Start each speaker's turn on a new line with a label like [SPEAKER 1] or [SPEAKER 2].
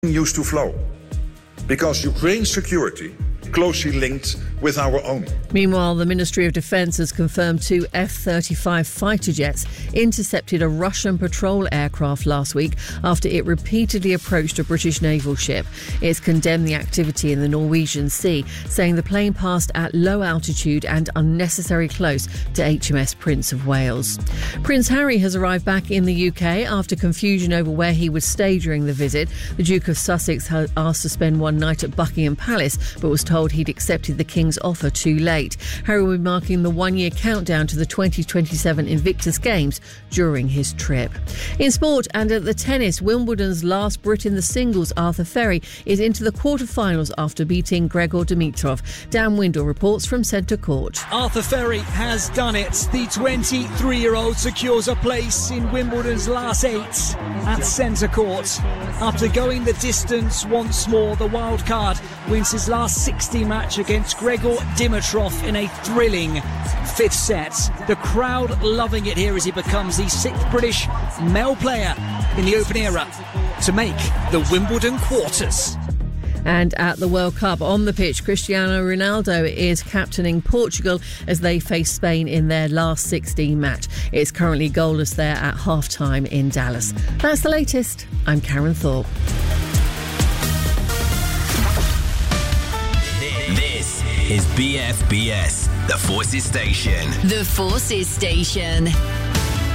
[SPEAKER 1] used to flow, because Ukraine's security closely linked with our own.
[SPEAKER 2] Meanwhile, the Ministry of Defence has confirmed 2 F-35 fighter jets intercepted a Russian patrol aircraft last week after it repeatedly approached a British naval ship. It's condemned the activity in the Norwegian Sea, saying the plane passed at low altitude and unnecessarily close to HMS Prince of Wales. Prince Harry has arrived back in the UK after confusion over where he would stay during the visit. The Duke of Sussex had asked to spend one night at Buckingham Palace, but was told he'd accepted the King's offer too late. Harry will be marking the one-year countdown to the 2027 Invictus Games during his trip. In sport and at the tennis, Wimbledon's last Brit in the singles, Arthur Ferry, is into the quarter-finals after beating Gregor Dimitrov. Dan Windle reports from Centre Court.
[SPEAKER 3] Arthur Ferry has done it. The 23-year-old secures a place in Wimbledon's last 8 at Centre Court. After going the distance once more, the wild card wins his last 60 match against Gregor Dimitrov in a thrilling 5th set. The crowd loving it here as he becomes the 6th British male player in the Open era to make the Wimbledon quarters.
[SPEAKER 2] And at the World Cup, on the pitch, Cristiano Ronaldo is captaining Portugal as they face Spain in their last 16 match. It's currently goalless there at half-time in Dallas. That's the latest. I'm Karen Thorpe.
[SPEAKER 4] This is BFBS, the Forces Station.
[SPEAKER 5] The Forces Station.